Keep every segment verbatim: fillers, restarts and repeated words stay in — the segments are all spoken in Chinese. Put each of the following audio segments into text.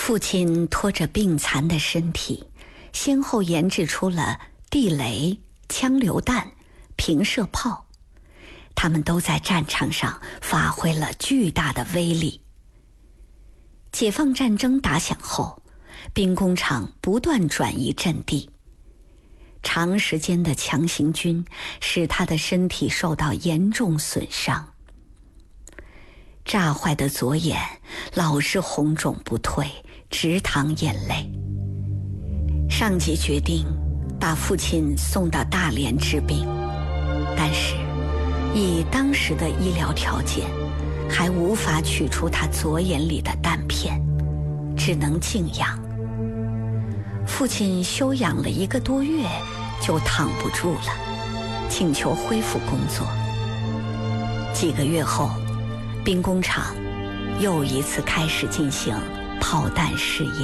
父亲拖着病残的身体，先后研制出了地雷、枪榴弹、平射炮，他们都在战场上发挥了巨大的威力。解放战争打响后，兵工厂不断转移阵地，长时间的强行军使他的身体受到严重损伤。炸坏的左眼老是红肿不退，直淌眼泪。上级决定把父亲送到大连治病，但是以当时的医疗条件，还无法取出他左眼里的弹片，只能静养。父亲休养了一个多月，就躺不住了，请求恢复工作。几个月后，兵工厂又一次开始进行炮弹试验。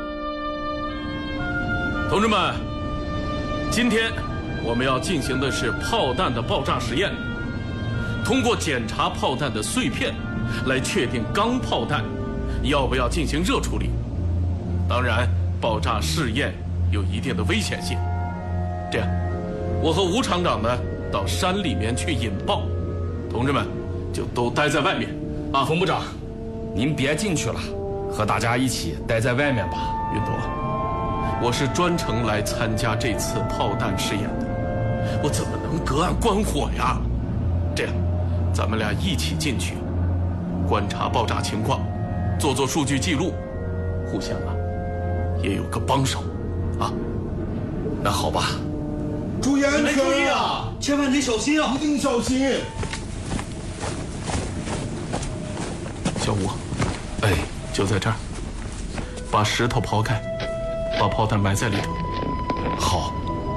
同志们，今天我们要进行的是炮弹的爆炸实验，通过检查炮弹的碎片来确定钢炮弹要不要进行热处理。当然，爆炸试验有一定的危险性。这样，我和吴厂长呢到山里面去引爆，同志们就都待在外面啊。 冯部长，您别进去了，和大家一起待在外面吧。 云朵，我是专程来参加这次炮弹试验的，我怎么能隔岸观火呀？这样，咱们俩一起进去，观察爆炸情况，做做数据记录，互相啊也有个帮手啊。 那好吧。 注意安全注意啊！千万得小心啊！ 一定小心。 小吴，哎，就在这儿，把石头刨开，把炮弹埋在里头。 好。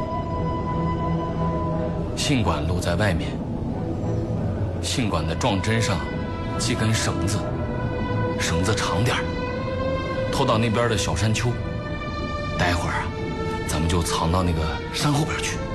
信管露在外面，信管的撞针上系根绳子，绳子长点儿，拖到那边的小山丘。待会儿啊，咱们就藏到那个山后边去。